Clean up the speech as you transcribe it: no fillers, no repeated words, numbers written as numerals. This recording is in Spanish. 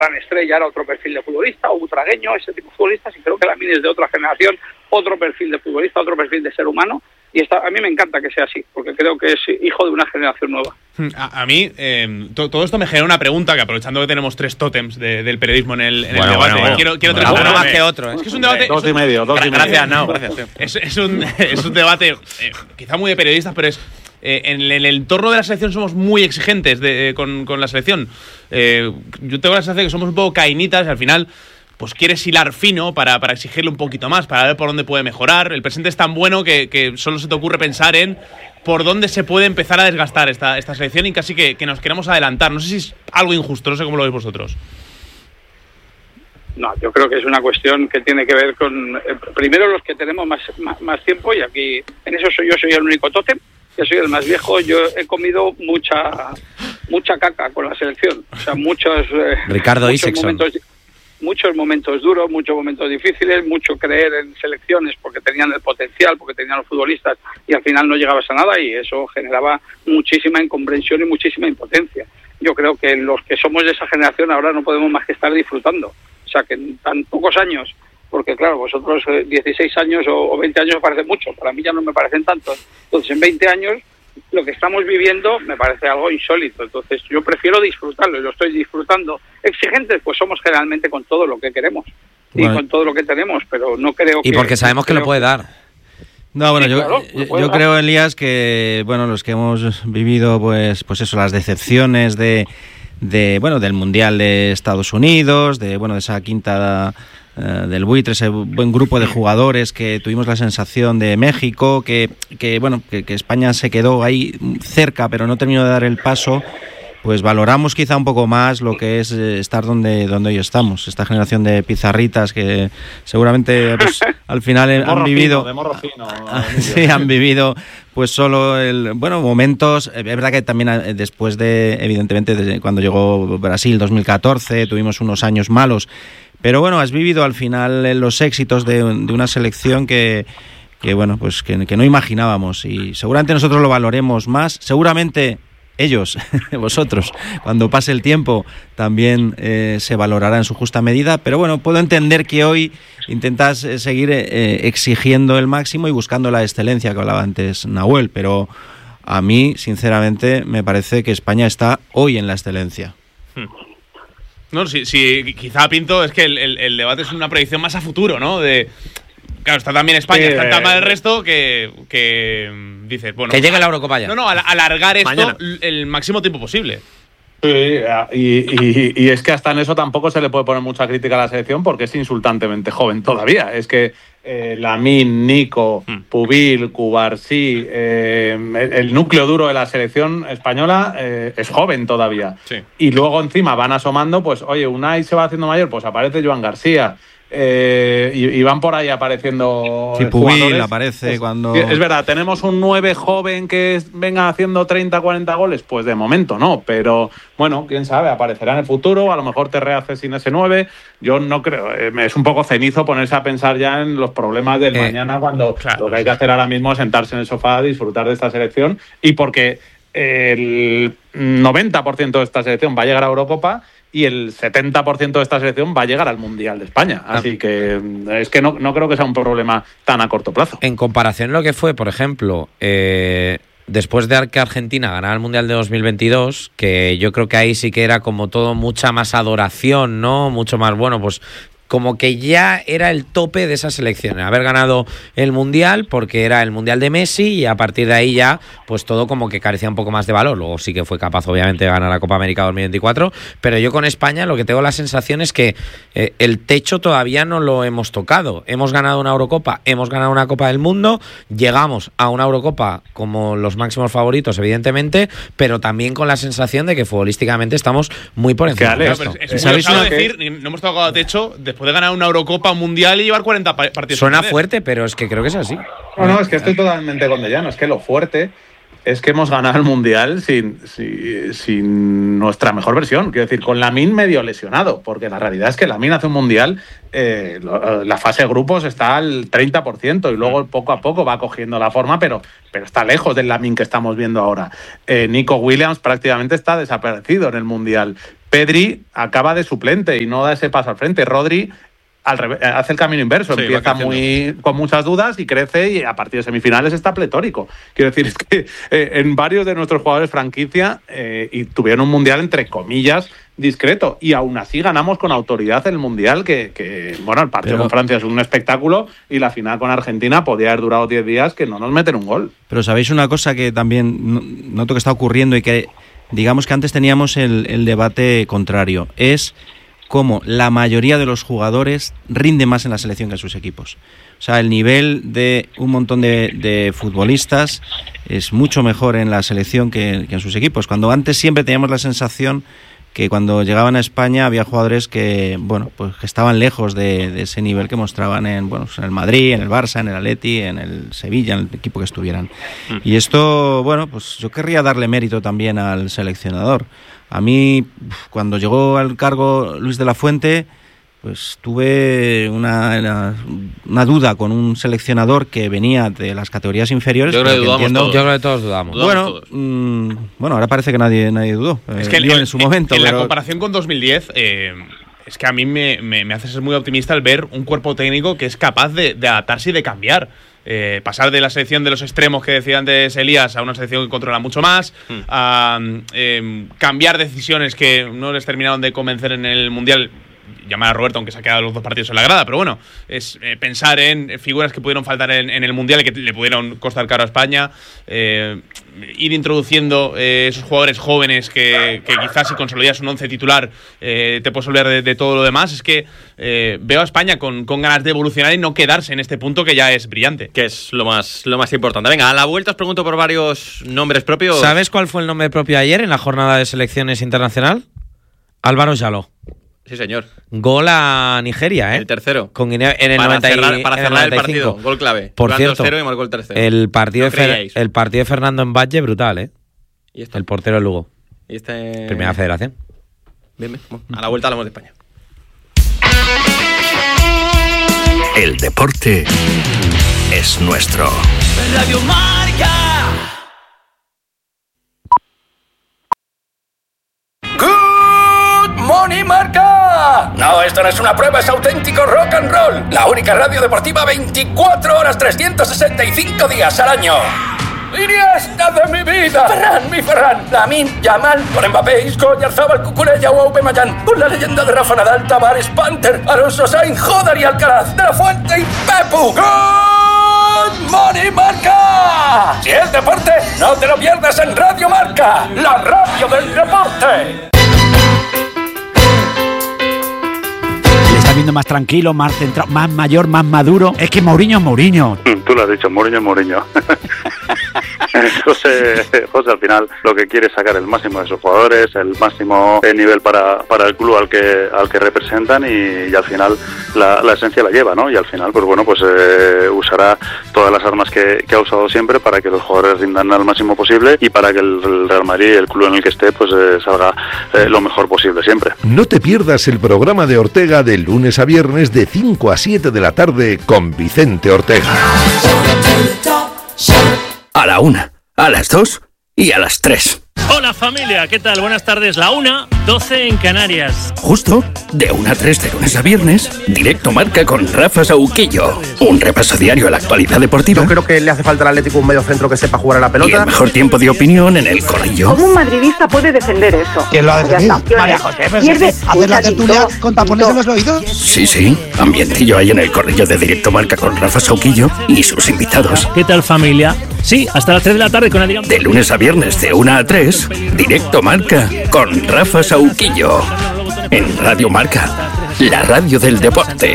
gran estrella era otro perfil de futbolista, o butragueño, ese tipo de futbolistas, y creo que Lamine es de otra generación, otro perfil de futbolista, otro perfil de ser humano, y a mí me encanta que sea así, porque creo que es hijo de una generación nueva. A mí, todo esto me genera una pregunta, que aprovechando que tenemos 3 tótems del periodismo en el debate, quiero uno más que otro. Es que es un debate... 2 y medio. Gracias, no, gracias. Es un debate quizá muy de periodistas, pero es... en el entorno de la selección somos muy exigentes con la selección. Yo tengo la sensación de que somos un poco cainitas y al final pues quieres hilar fino para exigirle un poquito más, para ver por dónde puede mejorar. El presente es tan bueno que solo se te ocurre pensar en por dónde se puede empezar a desgastar esta selección y casi que nos queremos adelantar. No sé si es algo injusto, no sé cómo lo veis vosotros. No, yo creo que es una cuestión que tiene que ver con, primero, los que tenemos más tiempo, y aquí en eso yo soy el único tótem. Yo soy el más viejo, yo he comido mucha caca con la selección. O sea, muchos momentos duros, muchos momentos difíciles, mucho creer en selecciones porque tenían el potencial, porque tenían los futbolistas, y al final no llegabas a nada, y eso generaba muchísima incomprensión y muchísima impotencia. Yo creo que los que somos de esa generación ahora no podemos más que estar disfrutando. O sea, que en tan pocos años, porque claro, vosotros 16 años o 20 años me parece mucho, para mí ya no me parecen tantos. Entonces, en 20 años, lo que estamos viviendo me parece algo insólito. Entonces, yo prefiero disfrutarlo, y lo estoy disfrutando. Exigentes, pues somos generalmente con todo lo que queremos y con todo lo que tenemos, pero no creo que... Y porque sabemos que lo puede dar. No, bueno, sí, claro, yo creo, Elías, que bueno, los que hemos vivido pues eso, las decepciones del Mundial de Estados Unidos, de esa quinta del buitre, ese buen grupo de jugadores que tuvimos la sensación de México, que España se quedó ahí cerca pero no terminó de dar el paso, pues valoramos quizá un poco más lo que es estar donde hoy estamos. Esta generación de pizarritas que seguramente pues, al final han vivido... De morro fino. Sí, han vivido pues solo momentos. Es verdad que también después evidentemente, desde cuando llegó Brasil 2014, tuvimos unos años malos. Pero bueno, has vivido al final los éxitos de una selección que no imaginábamos, y seguramente nosotros lo valoremos más. Seguramente ellos, vosotros, cuando pase el tiempo también se valorará en su justa medida, pero bueno, puedo entender que hoy intentas seguir exigiendo el máximo y buscando la excelencia que hablaba antes Nahuel, pero a mí, sinceramente, me parece que España está hoy en la excelencia. No, sí, quizá, Pinto, es que el debate es una proyección más a futuro, ¿no? Claro, está también España, está tan mal el resto que dices, bueno... Que llegue la Eurocopa ya. No, alargar esto mañana el máximo tiempo posible. Sí, y es que hasta en eso tampoco se le puede poner mucha crítica a la selección porque es insultantemente joven todavía. Es que Lamine, Nico, Pubil, Cubarsí, el núcleo duro de la selección española es joven todavía. Sí. Y luego encima van asomando, pues oye, Unai se va haciendo mayor, pues aparece Joan García. Y van por ahí apareciendo. Sí, Pubil aparece cuando. Es verdad, tenemos un 9 joven que venga haciendo 30, 40 goles. Pues de momento no, pero bueno, quién sabe, aparecerá en el futuro. A lo mejor te rehaces sin ese 9. Yo no creo, es un poco cenizo ponerse a pensar ya en los problemas del mañana, cuando lo que hay que hacer ahora mismo es sentarse en el sofá, disfrutar de esta selección, y porque el 90% de esta selección va a llegar a Eurocopa y el 70% de esta selección va a llegar al Mundial de España. Así que es que no creo que sea un problema tan a corto plazo. En comparación a lo que fue, por ejemplo, después de que Argentina ganara el Mundial de 2022, que yo creo que ahí sí que era como todo mucha más adoración, ¿no? Mucho más, pues como que ya era el tope de esa selección, haber ganado el Mundial, porque era el Mundial de Messi, y a partir de ahí ya pues todo como que carecía un poco más de valor. Luego sí que fue capaz obviamente de ganar la Copa América 2024, pero yo con España lo que tengo la sensación es que el techo todavía no lo hemos tocado. Hemos ganado una Eurocopa, hemos ganado una Copa del Mundo, llegamos a una Eurocopa como los máximos favoritos evidentemente, pero también con la sensación de que futbolísticamente estamos muy por encima del resto. Es muy osado decir, no hemos tocado techo después de ganar una Eurocopa, un Mundial y llevar 40 partidos. Suena fuerte, pero es que creo que es así. No, es que estoy totalmente con Dellano. Es que lo fuerte es que hemos ganado el Mundial sin nuestra mejor versión. Quiero decir, con Lamine medio lesionado, porque la realidad es que Lamine hace un Mundial, la fase de grupos está al 30% y luego poco a poco va cogiendo la forma, pero está lejos del Lamine que estamos viendo ahora. Nico Williams prácticamente está desaparecido en el Mundial. Pedri acaba de suplente y no da ese paso al frente. Rodri al revés, hace el camino inverso, sí, empieza con muchas dudas y crece, y a partir de semifinales está pletórico. Quiero decir, es que en varios de nuestros jugadores franquicia y tuvieron un mundial entre comillas discreto, y aún así ganamos con autoridad el mundial, que bueno, el partido con Francia es un espectáculo, y la final con Argentina podía haber durado 10 días que no nos meten un gol. Pero sabéis una cosa que también noto que está ocurriendo, y que digamos que antes teníamos el debate contrario, es cómo la mayoría de los jugadores rinde más en la selección que en sus equipos. O sea, el nivel de un montón de futbolistas es mucho mejor en la selección que en sus equipos. Cuando antes siempre teníamos la sensación que cuando llegaban a España había jugadores que, bueno, pues que estaban lejos de ese nivel que mostraban en el Madrid, en el Barça, en el Atleti, en el Sevilla, en el equipo que estuvieran. Y esto, bueno, pues yo querría darle mérito también al seleccionador. A mí, cuando llegó al cargo Luis de la Fuente, pues tuve una duda con un seleccionador que venía de las categorías inferiores. Yo creo que todos dudamos. Bueno, ahora parece que nadie dudó. Es que en su momento. En la comparación con 2010, es que a mí me hace ser muy optimista el ver un cuerpo técnico que es capaz de adaptarse y de cambiar. Pasar de la selección de los extremos que decía antes Elías a una selección que controla mucho más, a cambiar decisiones que no les terminaron de convencer en el Mundial. Llamar a Roberto, aunque se ha quedado los 2 partidos en la grada, pero bueno, es pensar en figuras que pudieron faltar en el Mundial y que le pudieron costar caro a España, ir introduciendo esos jugadores jóvenes que quizás si consolidas un 11 titular te puedes olvidar de todo lo demás. Es que veo a España con ganas de evolucionar y no quedarse en este punto que ya es brillante. Que es lo más importante. Venga, a la vuelta os pregunto por varios nombres propios. ¿Sabes cuál fue el nombre propio ayer en la jornada de selecciones internacional? Álvaro Jaló. Sí, señor. Gol a Nigeria, El tercero. Con Guinea en el para 90 cerrar el partido. Gol clave. Por cierto, 2-0 y marcó el tercero. El partido de Fernando en Valle, brutal, ¿Y esto? El portero de Lugo. ¿Y este? Primera Federación. Bien. Bueno, a la vuelta hablamos de España. El deporte es nuestro. Radio Marca. ¡Morning, Marca! No, esto no es una prueba, es auténtico rock and roll. La única radio deportiva 24 horas, 365 días al año. ¡Iniesta de mi vida! Ferran, Lamine, Yamal, con Mbappé, Isco, Oyarzabal, Cucurella o Aubameyang, con la leyenda de Rafa Nadal, Tavares, Panther, Alonso Sainz, Joder y Alcaraz, De La Fuente y Pepu. ¡Good morning, Marca! Si es deporte, no te lo pierdas en Radio Marca, la radio del deporte. Está viendo más tranquilo, más centrado, más mayor, más maduro. Es que Mourinho es Mourinho. Tú lo has dicho, Mourinho es Mourinho. José, al final lo que quiere es sacar el máximo de sus jugadores, el máximo nivel para el club al que representan, y al final la esencia la lleva, ¿no? Y al final, pues bueno, pues usará todas las armas que ha usado siempre para que los jugadores rindan al máximo posible y para que el Real Madrid, el club en el que esté, pues salga lo mejor posible siempre. No te pierdas el programa de Ortega de lunes a viernes de 5 a 7 de la tarde con Vicente Ortega. A la 1, a las 2 y a las 3. Hola familia, ¿qué tal? Buenas tardes. La 1:12 en Canarias. Justo de 1 a 3 de lunes a viernes, Directo Marca con Rafa Sauquillo. Un repaso diario a la actualidad deportiva. Yo creo que le hace falta al Atlético un medio centro que sepa jugar a la pelota. Y el mejor tiempo de opinión en el corrillo. ¿Cómo un madridista puede defender eso? ¿Quién lo ha defendido? María José, ¿hacer la tertulia con tapones en los oídos? Sí, ambientillo ahí en el corrillo de Directo Marca con Rafa Sauquillo y sus invitados. ¿Qué tal familia? Sí, hasta las 3 de la tarde con Adrián. De lunes a viernes de 1 a 3, Directo Marca con Rafa Sauquillo. En Radio Marca, la radio del deporte.